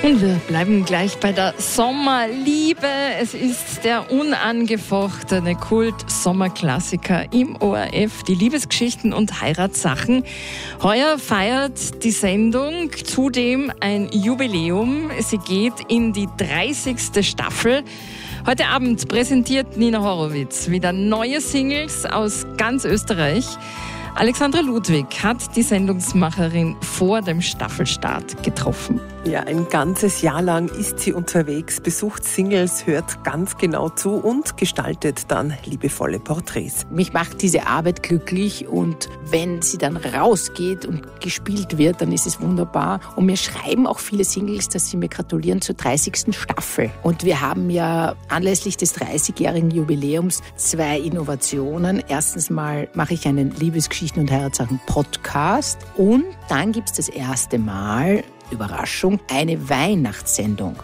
Und wir bleiben gleich bei der Sommerliebe. Es ist der unangefochtene Kult-Sommerklassiker im ORF, die Liebesgeschichten und Heiratssachen. Heuer feiert die Sendung zudem ein Jubiläum. Sie geht in die 30. Staffel. Heute Abend präsentiert Nina Horowitz wieder neue Singles aus ganz Österreich. Alexandra Ludwig hat die Sendungsmacherin vor dem Staffelstart getroffen. Ja, ein ganzes Jahr lang ist sie unterwegs, besucht Singles, hört ganz genau zu und gestaltet dann liebevolle Porträts. Mich macht diese Arbeit glücklich und wenn sie dann rausgeht und gespielt wird, dann ist es wunderbar. Und mir schreiben auch viele Singles, dass sie mir gratulieren zur 30. Staffel. Und wir haben ja anlässlich des 30-jährigen Jubiläums 2 Innovationen. Erstens mal mache ich einen Liebesgeschichten- und Heiratssachen-Podcast und dann gibt es das erste Mal, Überraschung, eine Weihnachtssendung.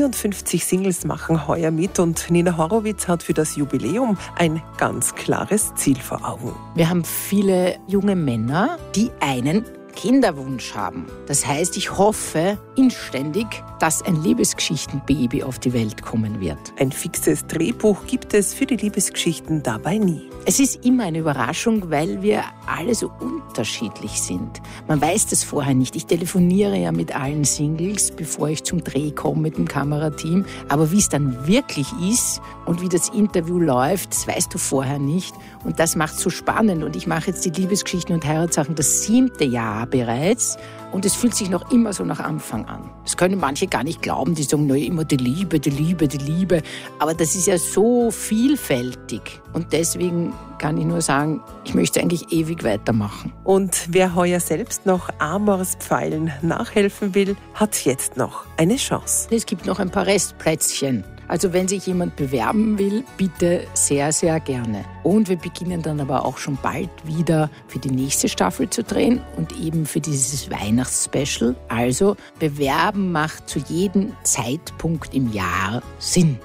54 Singles machen heuer mit und Nina Horowitz hat für das Jubiläum ein ganz klares Ziel vor Augen. Wir haben viele junge Männer, die einen Kinderwunsch haben. Das heißt, ich hoffe inständig, dass ein Liebesgeschichtenbaby auf die Welt kommen wird. Ein fixes Drehbuch gibt es für die Liebesgeschichten dabei nie. Es ist immer eine Überraschung, weil wir alle so unterschiedlich sind. Man weiß das vorher nicht. Ich telefoniere ja mit allen Singles, bevor ich zum Dreh komme mit dem Kamerateam. Aber wie es dann wirklich ist und wie das Interview läuft, das weißt du vorher nicht. Und das macht es so spannend. Und ich mache jetzt die Liebesgeschichten und Heiratssachen das 7. Jahr bereits. Und es fühlt sich noch immer so nach Anfang an. Das können manche gar nicht glauben, die sagen, immer die Liebe, die Liebe, die Liebe. Aber das ist ja so vielfältig. Und deswegen kann ich nur sagen, ich möchte eigentlich ewig weitermachen. Und wer heuer selbst noch Amorspfeilen nachhelfen will, hat jetzt noch eine Chance. Es gibt noch ein paar Restplätzchen. Also wenn sich jemand bewerben will, bitte sehr, sehr gerne. Und wir beginnen dann aber auch schon bald wieder für die nächste Staffel zu drehen und eben für dieses Weihnachtsspecial. Also bewerben macht zu jedem Zeitpunkt im Jahr Sinn.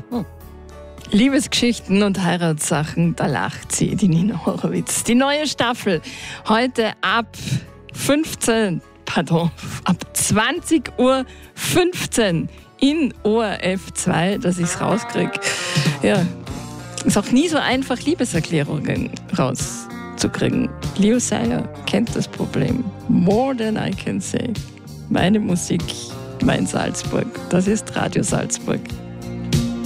Liebesgeschichten und Heiratssachen, da lacht sie, die Nina Horowitz. Die neue Staffel heute ab 20.15 Uhr in ORF 2, dass ich es rauskriege. Ja, ist auch nie so einfach, Liebeserklärungen rauszukriegen. Leo Sayer kennt das Problem. More than I can say. Meine Musik, mein Salzburg. Das ist Radio Salzburg.